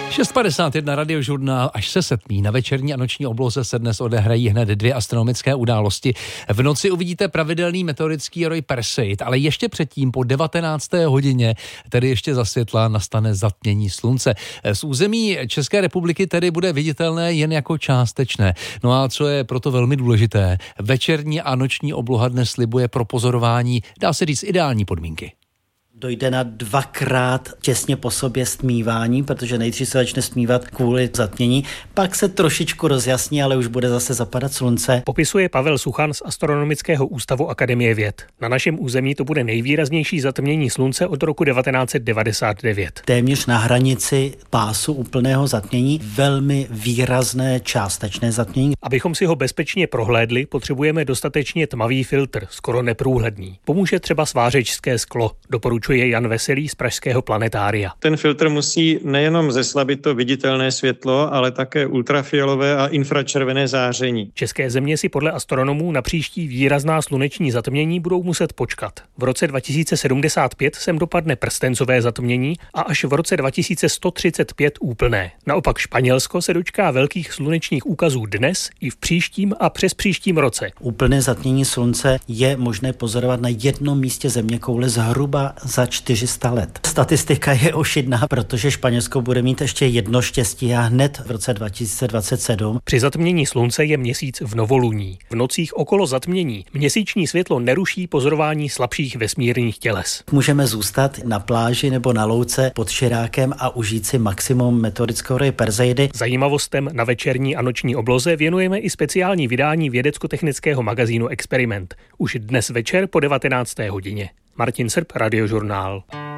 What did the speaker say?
6:51 Radiožurnál až se setmí. Na večerní a noční obloze se dnes odehrají hned 2 astronomické události. V noci uvidíte pravidelný meteorický roj Perseid, ale ještě předtím po 19. hodině, tedy ještě za světla, nastane zatmění slunce. Z území České republiky tedy bude viditelné jen jako částečné. No a co je proto velmi důležité, večerní a noční obloha dnes slibuje pro pozorování, dá se říct, ideální podmínky. Dojde na 2krát těsně po sobě stmívání, protože nejdřív se začne stmívat kvůli zatmění, pak se trošičku rozjasní, ale už bude zase zapadat slunce. Popisuje Pavel Suchan z Astronomického ústavu Akademie věd. Na našem území to bude nejvýraznější zatmění slunce od roku 1999. Téměř na hranici pásu úplného zatmění, velmi výrazné částečné zatmění. Abychom si ho bezpečně prohlédli, potřebujeme dostatečně tmavý filtr, skoro neprůhledný. Pomůže třeba svářečské sklo, doporučuje Jan Veselý z pražského planetária. Ten filtr musí nejenom zeslabit to viditelné světlo, ale také ultrafialové a infračervené záření. České země si podle astronomů na příští výrazná sluneční zatmění budou muset počkat. V roce 2075 sem dopadne prstencové zatmění a až v roce 2135 úplné. Naopak Španělsko se dočká velkých slunečních úkazů dnes i v příštím a přespříštím roce. Úplné zatmění slunce je možné pozorovat na jednom místě zeměkoule zhruba za 400 let. Statistika je ošidná, protože Španělsko bude mít ještě jedno štěstí a hned v roce 2027. Při zatmění slunce je měsíc v novoluní. V nocích okolo zatmění měsíční světlo neruší pozorování slabších vesmírných těles. Můžeme zůstat na pláži nebo na louce pod širákem a užít si maximum meteorického roje Perseidy. Zajímavostem na večerní a noční obloze věnujeme i speciální vydání vědecko-technického magazínu Experiment. Už dnes večer po 19. hodině. Martin Srb, Radiožurnál.